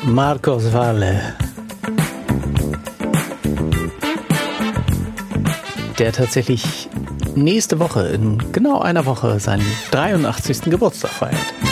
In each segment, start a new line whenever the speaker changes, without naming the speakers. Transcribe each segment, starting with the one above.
Marcos Valle, der tatsächlich nächste Woche, in genau einer Woche, seinen 83. Geburtstag feiert.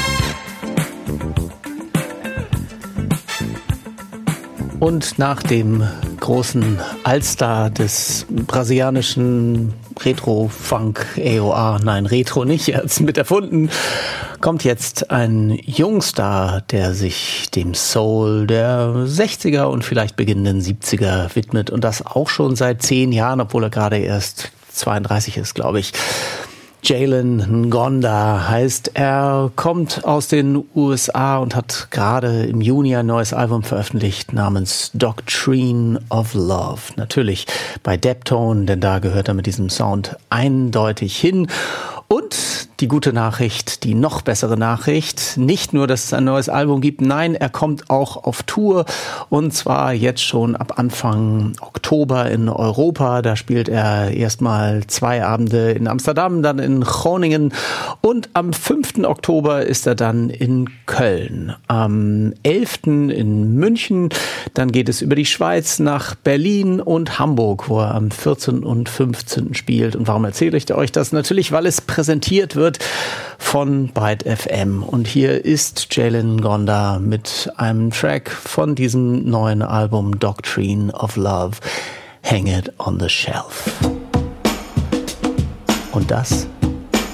Und nach dem großen Allstar des brasilianischen Retro-Funk AOR, nein, Retro nicht, er hat es mit erfunden, kommt jetzt ein Jungstar, der sich dem Soul der 60er und vielleicht beginnenden 70er widmet und das auch schon seit 10 Jahren, obwohl er gerade erst 32 ist, glaube ich. Jalen Ngonda heißt, er kommt aus den USA und hat gerade im Juni ein neues Album veröffentlicht namens Doctrine of Love. Natürlich bei Deptone, denn da gehört er mit diesem Sound eindeutig hin. Und die gute Nachricht, die noch bessere Nachricht, nicht nur, dass es ein neues Album gibt, nein, er kommt auch auf Tour und zwar jetzt schon ab Anfang Oktober in Europa. Da spielt er erstmal 2 Abende in Amsterdam, dann in Groningen und am 5. Oktober ist er dann in Köln. Am 11. in München, dann geht es über die Schweiz nach Berlin und Hamburg, wo er am 14. und 15. spielt. Und warum erzähle ich euch das? Natürlich, weil es präsentiert wird von Byte FM. Und hier ist Jalen Ngonda mit einem Track von diesem neuen Album Doctrine of Love, Hang It on the Shelf. Und das